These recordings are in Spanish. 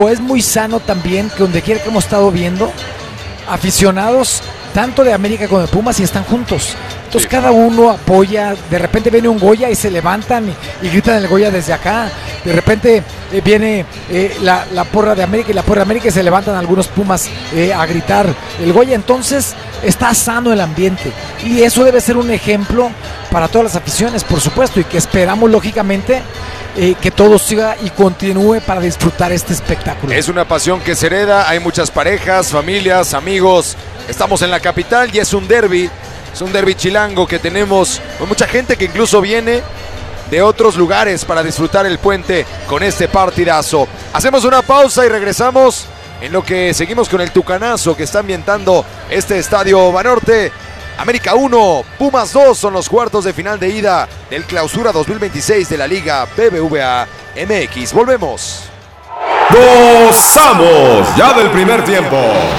Es muy sano también que donde quiera que hemos estado viendo, aficionados tanto de América como de Pumas y están juntos. Entonces cada uno apoya, de repente viene un Goya y se levantan y gritan el Goya desde acá. De repente viene la porra de América y la porra de América y se levantan algunos Pumas a gritar el Goya. Entonces está sano el ambiente y eso debe ser un ejemplo para todas las aficiones, por supuesto, y que esperamos lógicamente que todo siga y continúe para disfrutar este espectáculo. Es una pasión que se hereda, hay muchas parejas, familias, amigos. Estamos en la capital y es un derbi chilango que tenemos con mucha gente que incluso viene de otros lugares para disfrutar el puente con este partidazo. Hacemos una pausa y regresamos en lo que seguimos con el tucanazo que está ambientando este estadio Banorte. América 1, Pumas 2 son los cuartos de final de ida del Clausura 2026 de la Liga BBVA MX. Volvemos. ¡Gozamos! Ya del primer tiempo.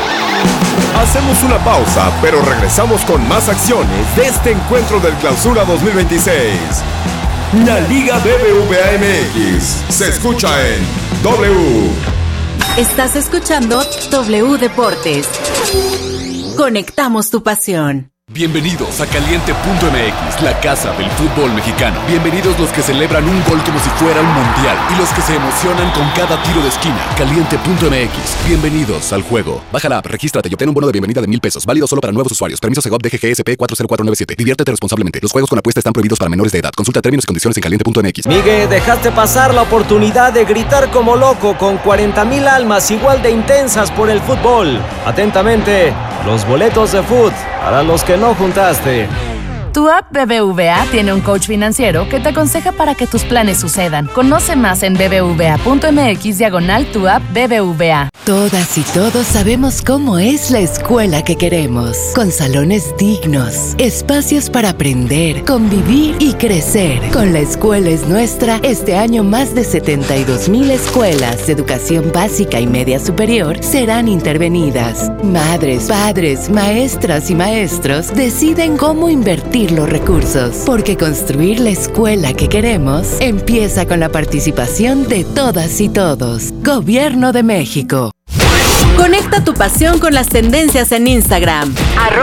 Hacemos una pausa, pero regresamos con más acciones de este encuentro del Clausura 2026. La Liga BBVA MX se escucha en W. Estás escuchando W Deportes. Conectamos tu pasión. Bienvenidos a Caliente.mx, la casa del fútbol mexicano. Bienvenidos los que celebran un gol como si fuera un mundial y los que se emocionan con cada tiro de esquina. Caliente.mx, bienvenidos al juego. Baja la app, regístrate y obtén un bono de bienvenida de $1,000. Válido solo para nuevos usuarios. Permiso Segov DGGSP 40497. Diviértete responsablemente. Los juegos con apuesta están prohibidos para menores de edad. Consulta términos y condiciones en Caliente.mx. Miguel, dejaste pasar la oportunidad de gritar como loco con 40,000 almas igual de intensas por el fútbol. Atentamente, los boletos de fútbol para los que no juntaste. Tu app BBVA tiene un coach financiero que te aconseja para que tus planes sucedan. Conoce más en bbva.mx/tu app BBVA. Todas y todos sabemos cómo es la escuela que queremos. Con salones dignos, espacios para aprender, convivir y crecer. Con La Escuela es Nuestra, este año más de 72,000 escuelas de educación básica y media superior serán intervenidas. Madres, padres, maestras y maestros deciden cómo invertir los recursos, porque construir la escuela que queremos empieza con la participación de todas y todos. Gobierno de México. Conecta tu pasión con las tendencias en Instagram.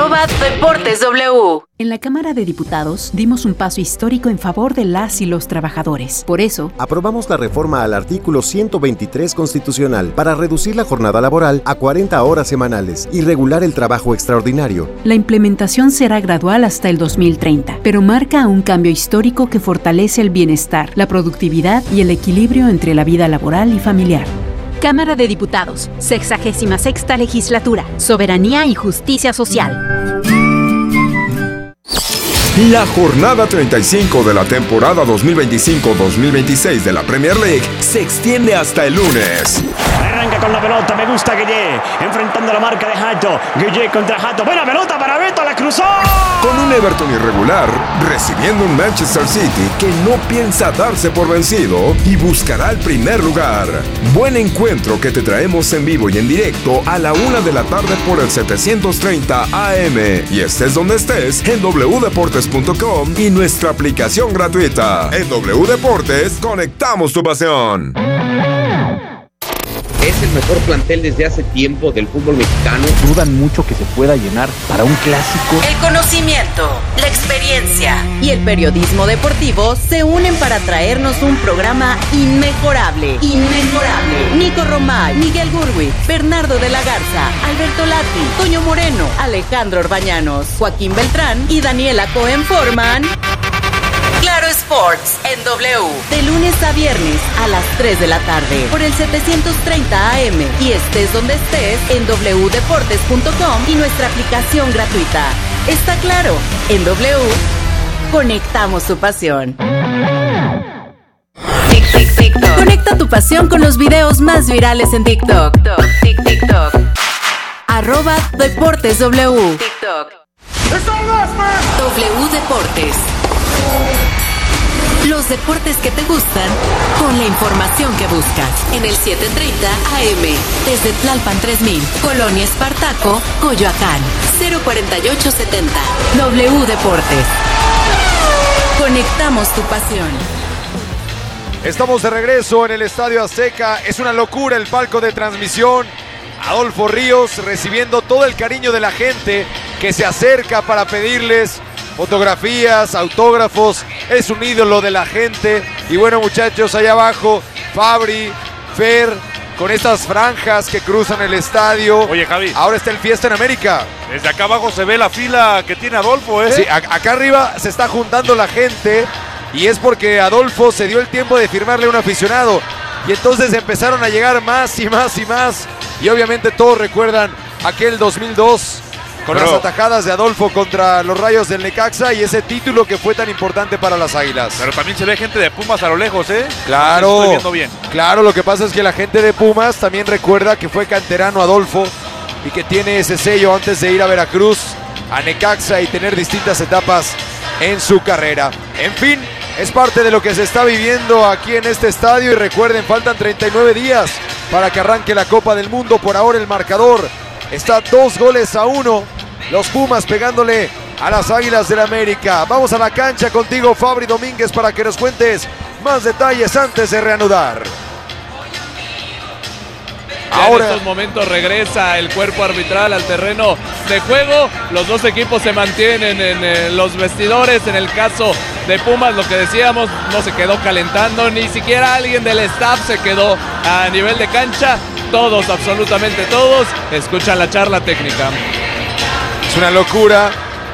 @DeportesW. En la Cámara de Diputados dimos un paso histórico en favor de las y los trabajadores. Por eso, aprobamos la reforma al artículo 123 constitucional para reducir la jornada laboral a 40 horas semanales y regular el trabajo extraordinario. La implementación será gradual hasta el 2030, pero marca un cambio histórico que fortalece el bienestar, la productividad y el equilibrio entre la vida laboral y familiar. Cámara de Diputados, 66ª Legislatura, Soberanía y Justicia Social. La jornada 35 de la temporada 2025-2026 de la Premier League se extiende hasta el lunes. Arranca con la pelota, me gusta Gueye, enfrentando la marca de Hato. Gueye contra Hato, buena pelota para Beto, la cruzó. Con un Everton irregular, recibiendo un Manchester City que no piensa darse por vencido y buscará el primer lugar. Buen encuentro que te traemos en vivo y en directo a la 1 de la tarde por el 730 AM. Y estés donde estés, en wdeportes.com y nuestra aplicación gratuita. En W Deportes, conectamos tu pasión. Es el mejor plantel desde hace tiempo del fútbol mexicano. Dudan mucho que se pueda llenar para un clásico. El conocimiento, la experiencia y el periodismo deportivo se unen para traernos un programa inmejorable. Nico Romay, Miguel Gurwitz, Bernardo de la Garza, Alberto Lati, Toño Moreno, Alejandro Orbañanos, Joaquín Beltrán y Daniela Cohen forman Claro Sports en W, de lunes a viernes a las 3 de la tarde por el 730 AM y estés donde estés en wdeportes.com y nuestra aplicación gratuita. Está claro, en W conectamos tu pasión. TikTok. Conecta tu pasión con los videos más virales en TikTok. TikTok. @DeportesW. TikTok. W Deportes. Los deportes que te gustan con la información que buscas. En el 730 AM. Desde Tlalpan 3000, Colonia Espartaco, Coyoacán. 04870. W Deportes. Conectamos tu pasión. Estamos de regreso en el Estadio Azteca. Es una locura el palco de transmisión. Adolfo Ríos recibiendo todo el cariño de la gente que se acerca para pedirles fotografías, autógrafos. Es un ídolo de la gente. Y bueno, muchachos, allá abajo, Fabri, Fer, con estas franjas que cruzan el estadio. Oye, Javi. Ahora está el Fiesta en América. Desde acá abajo se ve la fila que tiene Adolfo, ¿eh? Sí, acá arriba se está juntando la gente. Y es porque Adolfo se dio el tiempo de firmarle a un aficionado. Y entonces empezaron a llegar más y más y más. Y obviamente todos recuerdan aquel 2002 con las atajadas de Adolfo contra los Rayos del Necaxa y ese título que fue tan importante para las Águilas. Pero también se ve gente de Pumas a lo lejos, ¿eh? Claro, estoy viendo bien. Claro, lo que pasa es que la gente de Pumas también recuerda que fue canterano Adolfo y que tiene ese sello antes de ir a Veracruz, a Necaxa y tener distintas etapas en su carrera. En fin, es parte de lo que se está viviendo aquí en este estadio y recuerden, faltan 39 días para que arranque la Copa del Mundo. Por ahora el marcador está 2-1. Los Pumas pegándole a las Águilas del América. Vamos a la cancha contigo, Fabri Domínguez, para que nos cuentes más detalles antes de reanudar. Ahora en estos momentos regresa el cuerpo arbitral al terreno de juego. Los dos equipos se mantienen en los vestidores. En el caso de Pumas, lo que decíamos, no se quedó calentando. Ni siquiera alguien del staff se quedó a nivel de cancha. Todos, absolutamente todos, escuchan la charla técnica. Es una locura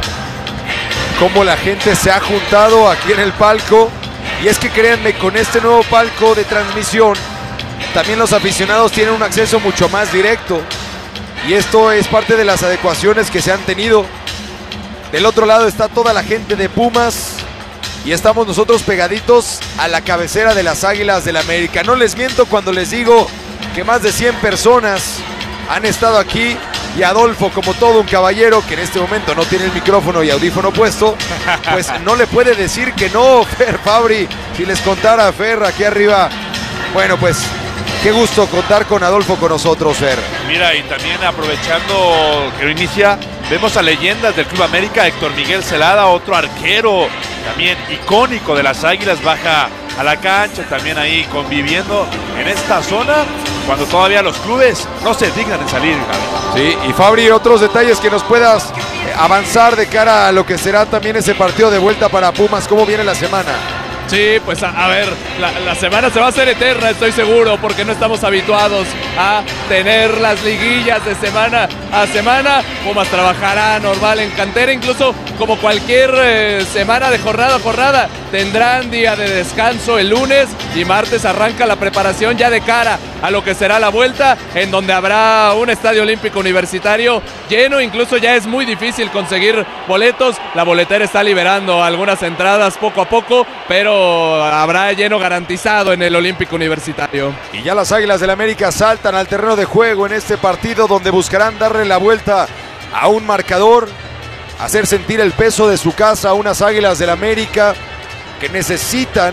cómo la gente se ha juntado aquí en el palco. Y es que créanme, con este nuevo palco de transmisión también los aficionados tienen un acceso mucho más directo. Y esto es parte de las adecuaciones que se han tenido. Del otro lado está toda la gente de Pumas. Y estamos nosotros pegaditos a la cabecera de las Águilas del América. No les miento cuando les digo que más de 100 personas han estado aquí. Y Adolfo, como todo un caballero que en este momento no tiene el micrófono y audífono puesto, pues no le puede decir que no, Fer, Fabri. Si les contara, Fer, aquí arriba, bueno, pues qué gusto contar con Adolfo con nosotros, Fer. Mira, y también aprovechando que inicia, vemos a leyendas del Club América, Héctor Miguel Celada, otro arquero también icónico de las Águilas, baja a la cancha, también ahí conviviendo en esta zona, cuando todavía los clubes no se dignan en salir, Javi. Sí, y Fabri, otros detalles que nos puedas avanzar de cara a lo que será también ese partido de vuelta para Pumas. ¿Cómo viene la semana? Sí, pues a ver, la semana se va a hacer eterna, estoy seguro, porque no estamos habituados a tener las liguillas de semana a semana. Pumas trabajará normal en cantera, incluso como cualquier semana de jornada a jornada. Tendrán día de descanso el lunes y martes arranca la preparación ya de cara a lo que será la vuelta, en donde habrá un estadio olímpico universitario lleno. Incluso ya es muy difícil conseguir boletos. La boletera está liberando algunas entradas poco a poco, pero habrá lleno garantizado en el olímpico universitario. Y ya las Águilas del América saltan al terreno de juego en este partido, donde buscarán darle la vuelta a un marcador, hacer sentir el peso de su casa a unas Águilas del América que necesitan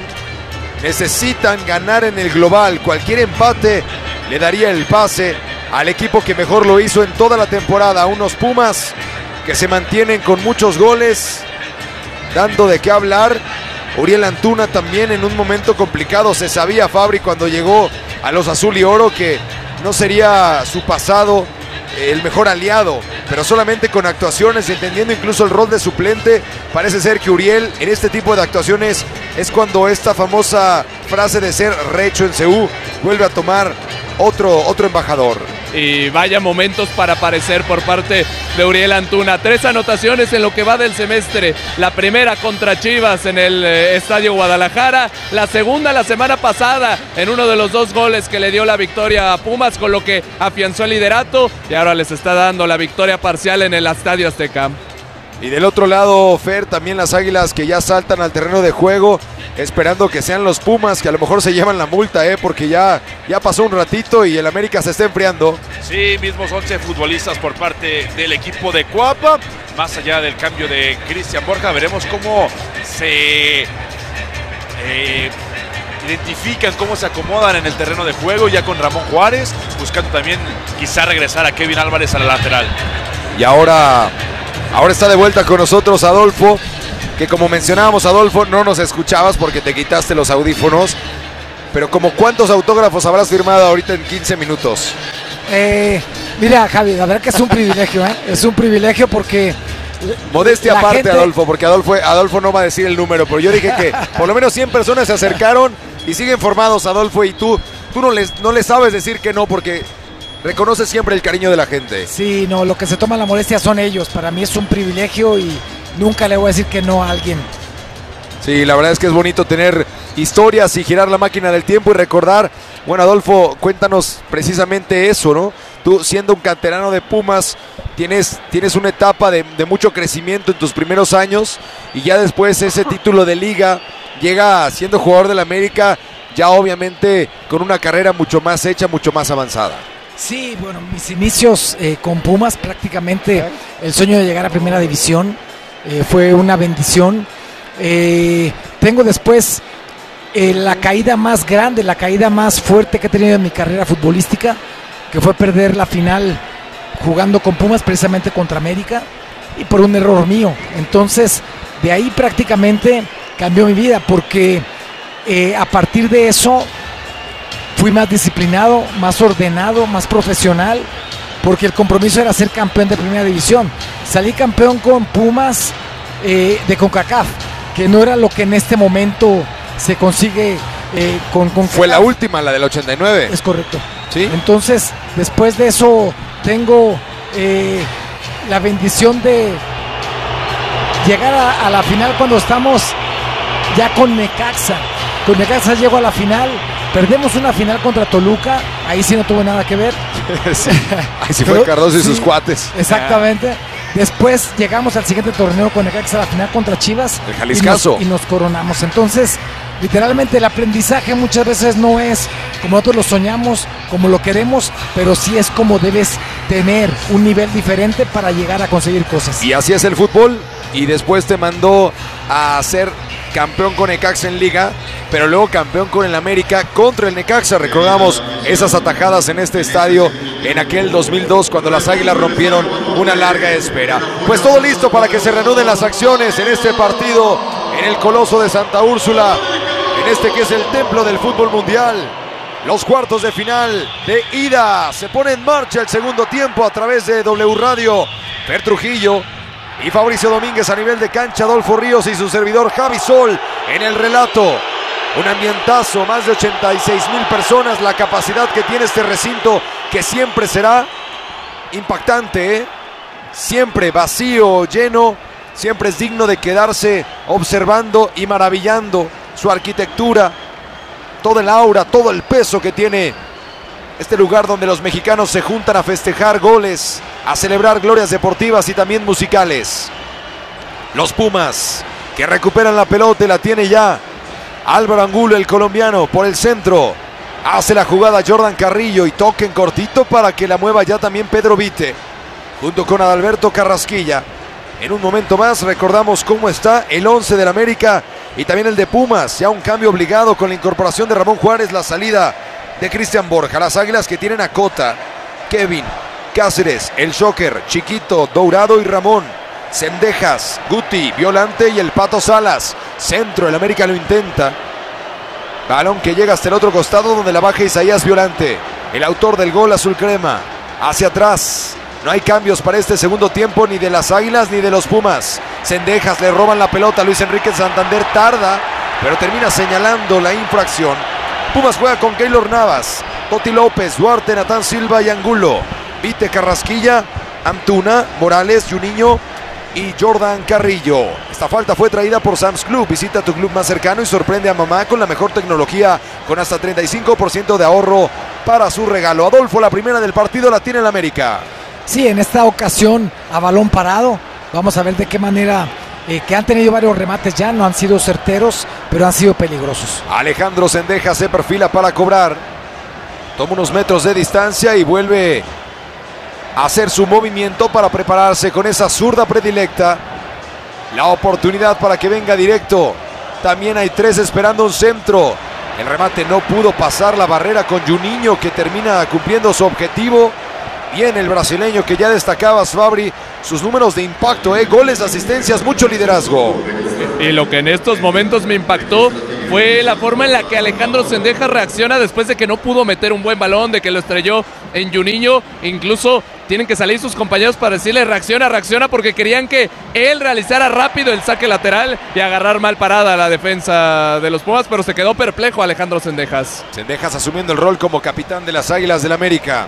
ganar en el global. Cualquier empate le daría el pase al equipo que mejor lo hizo en toda la temporada. Unos Pumas que se mantienen con muchos goles, dando de qué hablar. Uriel Antuna también en un momento complicado. Se sabía, Fabri, cuando llegó a los Azul y Oro, que no sería su pasado el mejor aliado, pero solamente con actuaciones, entendiendo incluso el rol de suplente. Parece ser que Uriel en este tipo de actuaciones es cuando esta famosa frase de ser recho en CU vuelve a tomar otro embajador. Y vaya momentos para aparecer por parte de Uriel Antuna. 3 anotaciones en lo que va del semestre. La primera contra Chivas en el Estadio Guadalajara. La segunda la semana pasada en uno de los 2 goles que le dio la victoria a Pumas, con lo que afianzó el liderato. Y ahora les está dando la victoria parcial en el Estadio Azteca. Y del otro lado, Fer, también las Águilas que ya saltan al terreno de juego, esperando que sean los Pumas que a lo mejor se llevan la multa, porque ya pasó un ratito y el América se está enfriando. Sí, mismos 11 futbolistas por parte del equipo de Cuapa. Más allá del cambio de Cristian Borja, veremos cómo se identifican, cómo se acomodan en el terreno de juego, ya con Ramón Juárez, buscando también quizá regresar a Kevin Álvarez a la lateral. Y ahora está de vuelta con nosotros Adolfo, que como mencionábamos, Adolfo, no nos escuchabas porque te quitaste los audífonos, pero como ¿cuántos autógrafos habrás firmado ahorita en 15 minutos? Mira, Javi, la verdad que es un privilegio, ¿eh? Es un privilegio porque... Modestia aparte, gente... Adolfo, porque Adolfo no va a decir el número, pero yo dije que por lo menos 100 personas se acercaron y siguen formados, Adolfo, y tú no le sabes decir que no, porque reconoces siempre el cariño de la gente. Sí, no, lo que se toma la molestia son ellos. Para mí es un privilegio y nunca le voy a decir que no a alguien. Sí, la verdad es que es bonito tener historias y girar la máquina del tiempo y recordar. Bueno, Adolfo, cuéntanos precisamente eso, ¿no? Tú, siendo un canterano de Pumas, tienes una etapa de mucho crecimiento en tus primeros años y ya después ese título de liga, llega siendo jugador del América, ya obviamente con una carrera mucho más hecha, mucho más avanzada. Sí, bueno, mis inicios con Pumas, prácticamente el sueño de llegar a Primera División fue una bendición. Tengo después la caída más grande, la caída más fuerte que he tenido en mi carrera futbolística, que fue perder la final jugando con Pumas precisamente contra América y por un error mío. Entonces de ahí prácticamente cambió mi vida, porque a partir de eso fui más disciplinado, más ordenado, más profesional, porque el compromiso era ser campeón de Primera División. Salí campeón con Pumas de CONCACAF, que no era lo que en este momento se consigue con CONCACAF. Fue la última, la del 89. Es correcto. ¿Sí? Entonces, después de eso, tengo la bendición de llegar a la final cuando estamos ya con Necaxa. Con Necaxa llego a la final. Perdemos una final contra Toluca, ahí sí no tuvo nada que ver. Sí. Ahí sí fue Cardoso y sus cuates. Exactamente. Después llegamos al siguiente torneo con Necaxa, a la final contra Chivas. El Jaliscazo. Y nos coronamos. Entonces, literalmente el aprendizaje muchas veces no es como nosotros lo soñamos, como lo queremos, pero sí es como debes tener un nivel diferente para llegar a conseguir cosas. Y así es el fútbol, y después te mandó a ser campeón con Necaxa en Liga, pero luego campeón con el América contra el Necaxa. Recordamos esas atajadas en este estadio en aquel 2002 cuando las Águilas rompieron una larga espera. Pues todo listo para que se reanuden las acciones en este partido en el Coloso de Santa Úrsula, en este que es el templo del fútbol mundial. Los cuartos de final de ida. Se pone en marcha el segundo tiempo a través de W Radio. Fer Trujillo y Fabricio Domínguez a nivel de cancha, Adolfo Ríos y su servidor Javi Sol en el relato. Un ambientazo, más de 86,000 personas, la capacidad que tiene este recinto, que siempre será impactante, ¿eh? Siempre vacío, lleno, siempre es digno de quedarse observando y maravillando su arquitectura, todo el aura, todo el peso que tiene este lugar donde los mexicanos se juntan a festejar goles, a celebrar glorias deportivas y también musicales. Los Pumas, que recuperan la pelota y la tiene ya Álvaro Angulo, el colombiano, por el centro. Hace la jugada Jordan Carrillo y toque en cortito para que la mueva ya también Pedro Vite, junto con Adalberto Carrasquilla. En un momento más recordamos cómo está el 11 del América y también el de Pumas. Ya un cambio obligado con la incorporación de Ramón Juárez, la salida de Cristian Borja. Las Águilas que tienen a Cota, Kevin, Cáceres, el Shocker, Chiquito, Dourado y Ramón. Cendejas, Guti, Violante y el Pato Salas. Centro, el América lo intenta. Balón que llega hasta el otro costado donde la baja Isaías Violante, el autor del gol azul crema. Hacia atrás. No hay cambios para este segundo tiempo ni de las Águilas ni de los Pumas. Cendejas, le roban la pelota a Luis Enrique Santander, tarda, pero termina señalando la infracción. Pumas juega con Keylor Navas, Toti López, Duarte, Natán Silva y Angulo. Vite, Carrasquilla, Antuna, Morales, Juninho y Jordan Carrillo. Esta falta fue traída por Sam's Club. Visita tu club más cercano y sorprende a mamá con la mejor tecnología, con hasta 35% de ahorro para su regalo. Adolfo, la primera del partido la tiene el América. Sí, en esta ocasión a balón parado. Vamos a ver de qué manera, que han tenido varios remates ya, no han sido certeros, pero han sido peligrosos. Alejandro Cendejas se perfila para cobrar. Toma unos metros de distancia y vuelve a hacer su movimiento para prepararse con esa zurda predilecta. La oportunidad para que venga directo. También hay tres esperando un centro. El remate no pudo pasar la barrera con Juninho, que termina cumpliendo su objetivo. Bien el brasileño que ya destacabas, Fabri, sus números de impacto, goles, asistencias, mucho liderazgo. Y lo que en estos momentos me impactó fue la forma en la que Alejandro Zendejas reacciona después de que no pudo meter un buen balón, de que lo estrelló en Juninho. Incluso tienen que salir sus compañeros para decirle reacciona, porque querían que él realizara rápido el saque lateral y agarrar mal parada la defensa de los Pumas, pero se quedó perplejo Alejandro Zendejas. Zendejas asumiendo el rol como capitán de las Águilas del América.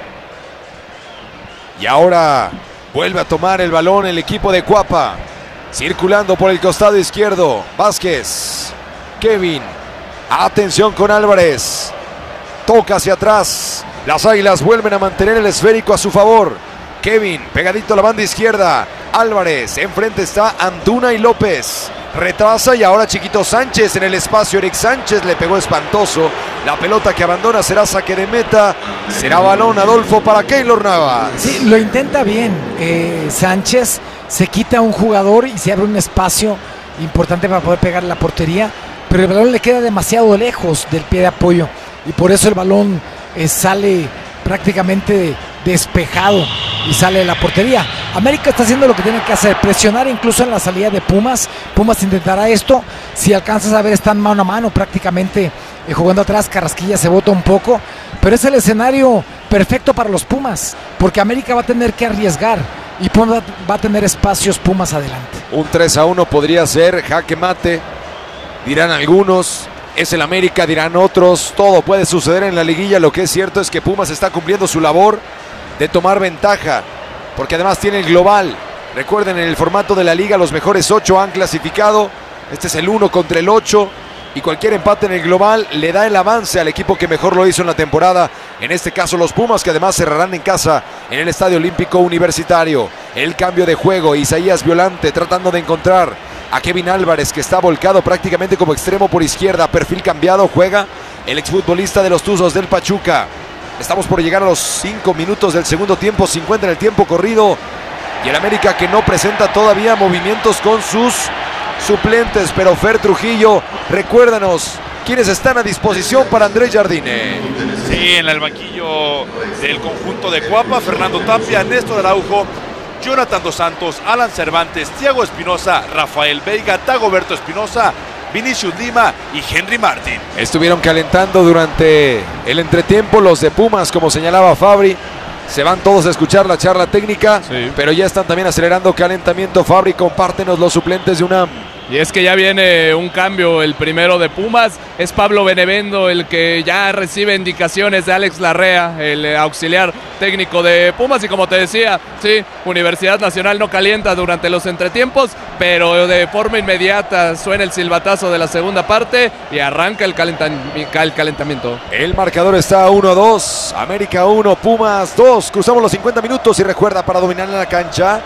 Y ahora vuelve a tomar el balón el equipo de Cuapa. Circulando por el costado izquierdo, Vázquez, Kevin, atención con Álvarez, toca hacia atrás, las Águilas vuelven a mantener el esférico a su favor. Kevin, pegadito a la banda izquierda, Álvarez, enfrente está Antuna y López, retrasa y ahora Chiquito Sánchez en el espacio, Eric Sánchez le pegó espantoso, la pelota que abandona será saque de meta, será balón Adolfo para Keylor Navas. Sí, lo intenta bien Sánchez, se quita un jugador y se abre un espacio importante para poder pegar la portería, pero el balón le queda demasiado lejos del pie de apoyo y por eso el balón sale prácticamente despejado y sale de la portería. América está haciendo lo que tiene que hacer, presionar incluso en la salida de Pumas. Pumas intentará esto, si alcanzas a ver están mano a mano prácticamente jugando atrás, Carrasquilla se bota un poco, pero es el escenario perfecto para los Pumas, porque América va a tener que arriesgar y Pumas va a tener espacios Pumas adelante. Un 3-1 podría ser jaque mate, dirán algunos. Es el América, dirán otros, todo puede suceder en la liguilla. Lo que es cierto es que Pumas está cumpliendo su labor de tomar ventaja, porque además tiene el global. Recuerden, en el formato de la liga los mejores 8 han clasificado, este es el 1 contra el 8 y cualquier empate en el global le da el avance al equipo que mejor lo hizo en la temporada, en este caso los Pumas, que además cerrarán en casa en el Estadio Olímpico Universitario. El cambio de juego, Isaías Violante tratando de encontrar a Kevin Álvarez, que está volcado prácticamente como extremo por izquierda, perfil cambiado, juega el exfutbolista de los Tuzos del Pachuca. Estamos por llegar a los 5 minutos del segundo tiempo, 50 en el tiempo corrido, y el América que no presenta todavía movimientos con sus suplentes, pero Fer Trujillo, recuérdanos quiénes están a disposición para Andrés Jardine. Sí, en el banquillo del conjunto de Cuapa, Fernando Tapia, Néstor Araujo, Jonathan Dos Santos, Alan Cervantes, Thiago Espinosa, Rafael Veiga, Dagoberto Espinosa, Vinicius Lima y Henry Martin. Estuvieron calentando durante el entretiempo los de Pumas, como señalaba Fabri. Se van todos a escuchar la charla técnica, sí, pero ya están también acelerando calentamiento. Fabri, compártenos los suplentes de UNAM. Y es que ya viene un cambio, el primero de Pumas, es Pablo Benevendo el que ya recibe indicaciones de Alex Larrea, el auxiliar técnico de Pumas, y como te decía, sí, Universidad Nacional no calienta durante los entretiempos, pero de forma inmediata suena el silbatazo de la segunda parte y arranca el calentamiento. El marcador está 1-2, América 1, Pumas 2, cruzamos los 50 minutos y recuerda, para dominar en la cancha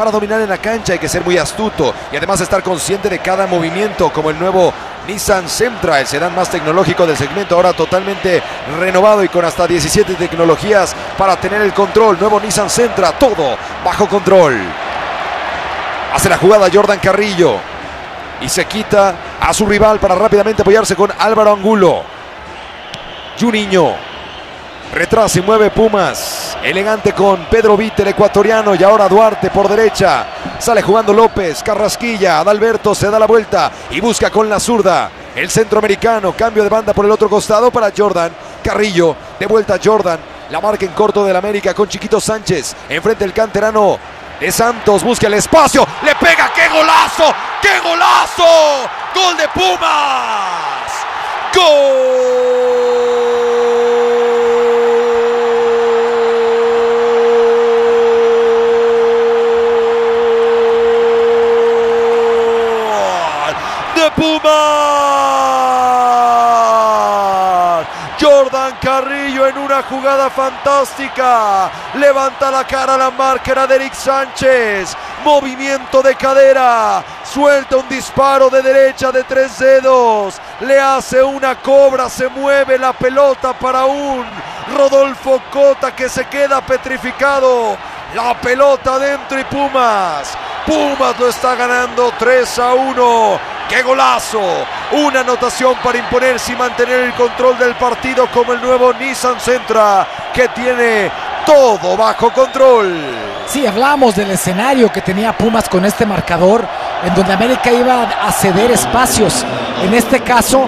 hay que ser muy astuto y además estar consciente de cada movimiento, como el nuevo Nissan Sentra, el sedán más tecnológico del segmento, ahora totalmente renovado y con hasta 17 tecnologías para tener el control. Nuevo Nissan Sentra, todo bajo control. Hace la jugada Jordan Carrillo y se quita a su rival para rápidamente apoyarse con Álvaro Angulo. Juninho retrasa y mueve Pumas, elegante con Pedro Vite, el ecuatoriano, y ahora Duarte por derecha, sale jugando López, Carrasquilla, Adalberto se da la vuelta y busca con la zurda el centroamericano, cambio de banda por el otro costado para Jordan Carrillo, de vuelta Jordan, la marca en corto del América con Chiquito Sánchez, enfrente el canterano de Santos, busca el espacio, le pega, ¡qué golazo! ¡Qué golazo! ¡Gol de Pumas! ¡Gol! Pumas, Jordan Carrillo en una jugada fantástica, levanta la cara a la marca de Eric Sánchez, movimiento de cadera, suelta un disparo de derecha de 3 dedos, le hace una cobra, se mueve la pelota para un Rodolfo Cota que se queda petrificado, la pelota adentro y Pumas lo está ganando 3-1. ¡Qué golazo! Una anotación para imponerse y mantener el control del partido, como el nuevo Nissan Sentra, que tiene todo bajo control. Sí, hablamos del escenario que tenía Pumas con este marcador, en donde América iba a ceder espacios. En este caso,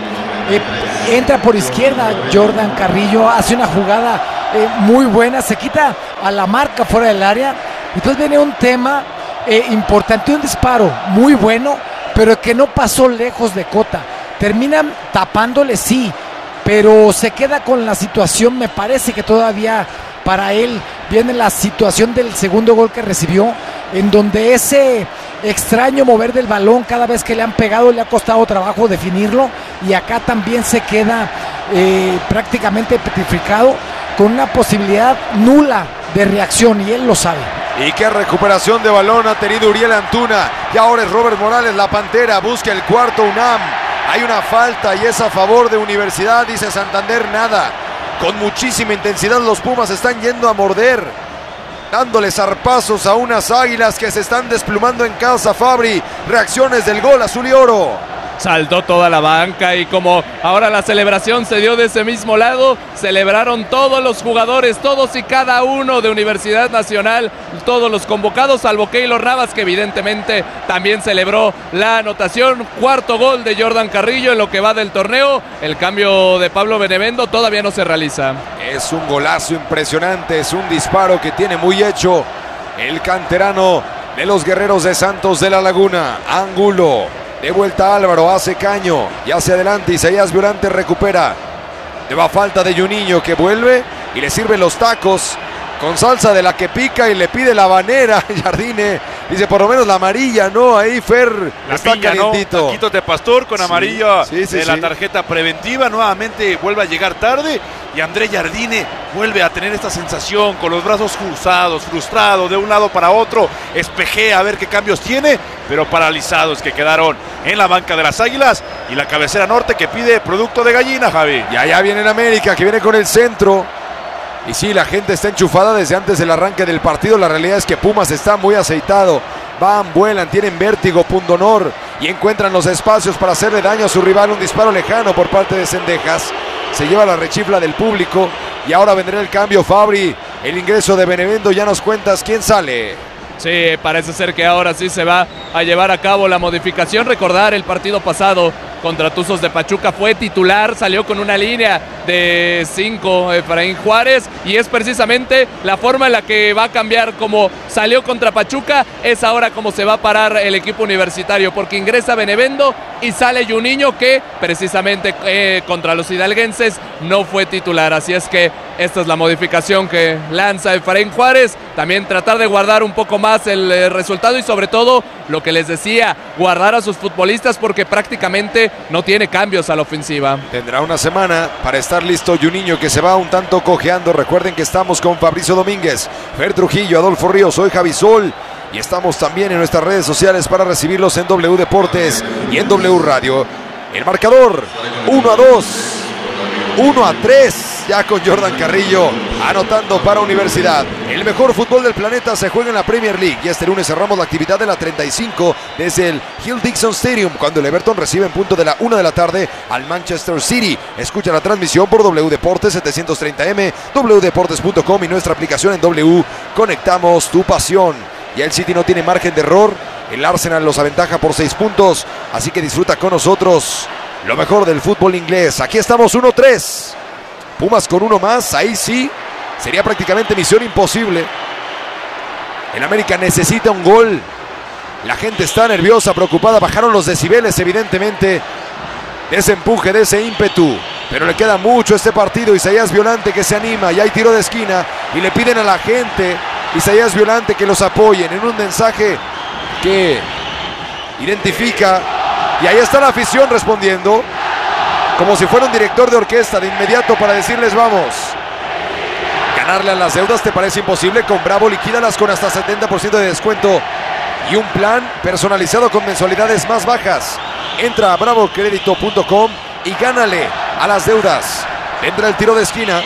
entra por izquierda Jordan Carrillo, hace una jugada muy buena, se quita a la marca fuera del área. Entonces viene un tema importante, un disparo muy bueno, pero que no pasó lejos de Cota. Terminan tapándole, sí, pero se queda con la situación. Me parece que todavía para él viene la situación del segundo gol que recibió, en donde ese extraño mover del balón cada vez que le han pegado le ha costado trabajo definirlo, y acá también se queda prácticamente petrificado, con una posibilidad nula de reacción, y él lo sabe. Y qué recuperación de balón ha tenido Uriel Antuna. Y ahora es Robert Morales, la Pantera, busca el cuarto UNAM. Hay una falta y es a favor de Universidad, dice Santander, nada. Con muchísima intensidad los Pumas están yendo a morder, dándole zarpazos a unas Águilas que se están desplumando en casa. Fabri, reacciones del gol azul y oro. Saltó toda la banca y como ahora la celebración se dio de ese mismo lado, celebraron todos los jugadores, todos y cada uno de Universidad Nacional, todos los convocados, salvo Keylor Navas, que evidentemente también celebró la anotación. Cuarto gol de Jordan Carrillo en lo que va del torneo. El cambio de Pablo Benevendo todavía no se realiza. Es un golazo impresionante, es un disparo que tiene muy hecho el canterano de los Guerreros de Santos de la Laguna. Ángulo. De vuelta Álvaro, hace caño y hacia adelante. Isaías Violante recupera. Le va falta de Juninho, que vuelve y le sirve los tacos con salsa de la que pica y le pide la habanera. Jardine dice por lo menos la amarilla, ¿no? Ahí Fer la está piña, calientito. ¿no? Taquitos de pastor con amarilla sí, la tarjeta preventiva. Nuevamente vuelve a llegar tarde y André Jardine vuelve a tener esta sensación con los brazos cruzados, frustrado de un lado para otro. Espejea a ver qué cambios tiene, pero paralizados que quedaron en la banca de las Águilas. Y la cabecera norte que pide producto de gallina, Javi. Y allá viene en América, que viene con el centro. Y sí, la gente está enchufada desde antes del arranque del partido. La realidad es que Pumas está muy aceitado. Van, vuelan, tienen vértigo, pundonor y encuentran los espacios para hacerle daño a su rival. Un disparo lejano por parte de Cendejas. Se lleva la rechifla del público y ahora vendrá el cambio. Fabri, el ingreso de Benevendo. Ya nos cuentas quién sale. Sí, parece ser que ahora sí se va a llevar a cabo la modificación. Recordar el partido pasado contra Tuzos de Pachuca fue titular, salió con una línea de 5 Efraín Juárez, y es precisamente la forma en la que va a cambiar. Como salió contra Pachuca, es ahora como se va a parar el equipo universitario, porque ingresa Benevendo y sale Juninho, que precisamente contra los hidalguenses no fue titular. Así es que esta es la modificación que lanza Efraín Juárez. También tratar de guardar un poco más el resultado y sobre todo lo que les decía, guardar a sus futbolistas, porque prácticamente no tiene cambios a la ofensiva. Tendrá una semana para estar listo Juninho, que se va un tanto cojeando. Recuerden que estamos con Fabricio Domínguez, Fer Trujillo, Adolfo Ríos, soy Javi Sol, y estamos también en nuestras redes sociales para recibirlos en W Deportes y en W Radio. El marcador 1-2, 1-3, ya con Jordan Carrillo anotando para Universidad. El mejor fútbol del planeta se juega en la Premier League, y este lunes cerramos la actividad de la 35 desde el Hill Dixon Stadium, cuando el Everton recibe en punto de la 1 de la tarde al Manchester City. Escucha la transmisión por W Deportes 730M, wdeportes.com y nuestra aplicación en W. Conectamos tu pasión. Y el City no tiene margen de error. El Arsenal los aventaja por 6 puntos, así que disfruta con nosotros lo mejor del fútbol inglés. Aquí estamos 1-3. Pumas con uno más, ahí sí sería prácticamente misión imposible. El América necesita un gol. La gente está nerviosa, preocupada. Bajaron los decibeles, evidentemente, de ese empuje, de ese ímpetu. Pero le queda mucho este partido. Isaías Violante, que se anima, y hay tiro de esquina. Y le piden a la gente, Isaías Violante, que los apoyen en un mensaje que identifica. Y ahí está la afición respondiendo, como si fuera un director de orquesta de inmediato, para decirles vamos. Ganarle a las deudas te parece imposible. Con Bravo liquídalas con hasta 70% de descuento y un plan personalizado con mensualidades más bajas. Entra a bravocredito.com y gánale a las deudas. Entra el tiro de esquina.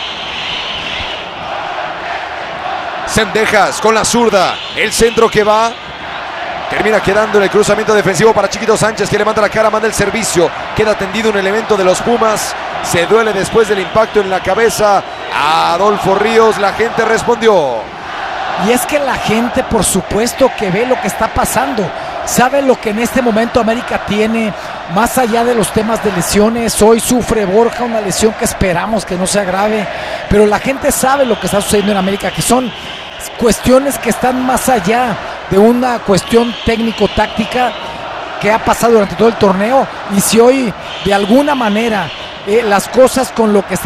Cendejas con la zurda. El centro que va. Termina quedando en el cruzamiento defensivo para Chiquito Sánchez, que levanta la cara, manda el servicio. Queda tendido un elemento de los Pumas. Se duele después del impacto en la cabeza. Adolfo Ríos, la gente respondió. Y es que la gente, por supuesto, que ve lo que está pasando, sabe lo que en este momento América tiene, más allá de los temas de lesiones. Hoy sufre Borja una lesión que esperamos que no sea grave, pero la gente sabe lo que está sucediendo en América, que son cuestiones que están más allá de una cuestión técnico-táctica que ha pasado durante todo el torneo. Y si hoy de alguna manera las cosas con lo que está